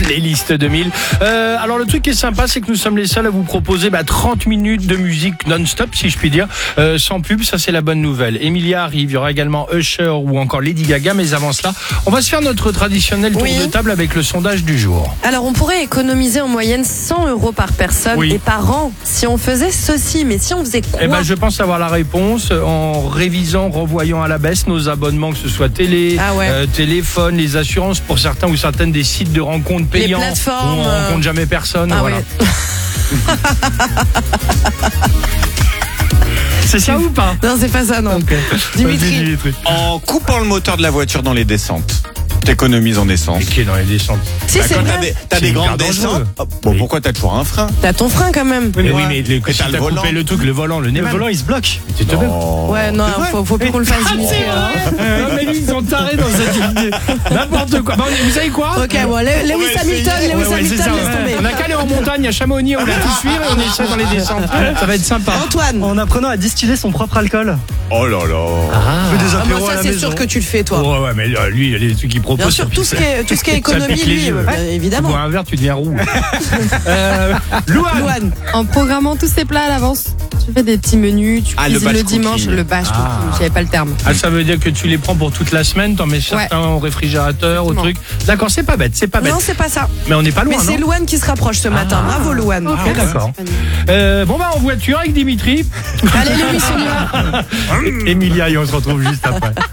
playlist 2000. Alors le truc qui est sympa, c'est que nous sommes les seuls à vous proposer 30 minutes de musique non-stop, si je puis dire, sans pub. Ça, c'est la bonne nouvelle. Emilia arrive, il y aura également Usher ou encore Lady Gaga. Mais avant cela, on va se faire notre traditionnel tour de table avec le sondage du jour. Alors, on pourrait économiser en moyenne 100 € par personne et par an si on faisait ceci. Mais si on faisait quoi? Je pense avoir la réponse en révisant, revoyant à la baisse nos abonnements, que ce soit télé, téléphone, les assurances pour certains ou certaines des sites de rencontres payants. Les plateformes. Où on rencontre jamais personne. Ah voilà. ouais. C'est ça ou pas? Non, c'est pas ça, non. Okay. Dimitri. En coupant le moteur de la voiture dans les descentes, t'économises en essence. Et qui est dans les descentes? Si, c'est quand vrai. t'as des grandes descentes, pourquoi t'as toujours un frein? T'as ton frein quand même. Mais mais t'as le volant. coupé le truc, le volant, le volant, il se bloque. Ouais, non, faut plus qu'on le fasse. Dimitri. Non, mais lui, ils sont tarés dans cette idée. N'importe quoi. Vous savez quoi? Ok, bon, Lewis Hamilton, laisse tomber. On a qu'à aller en montagne à Chamonix, on va tout suivre et on essaie dans les descentes. Ça va être sympa. Antoine. En apprenant à distiller son propre alcool. Oh là là. Des apéros Ça, à la c'est maison. sûr que tu le fais, toi. Ouais, mais lui, les trucs qu'il propose. Bien sûr, tout ce qui est économie, pique les lui, yeux. évidemment. Tu bois un verre, tu deviens roux. Louane. En programmant tous ces plats à l'avance. Tu fais des petits menus, tu cuisines batch le dimanche, cooking. le batch cooking, j'avais pas le terme. Ah, ça veut dire que tu les prends pour toute la semaine, t'en mets certains au réfrigérateur, au truc. D'accord, c'est pas bête. Non, c'est pas ça. Mais on n'est pas loin, Mais c'est non? Louane qui se rapproche ce matin. Bravo, Louane. Ok, d'accord. En voiture avec Dimitri. Allez, Lewis, on y va. Emilia, et on se retrouve juste après.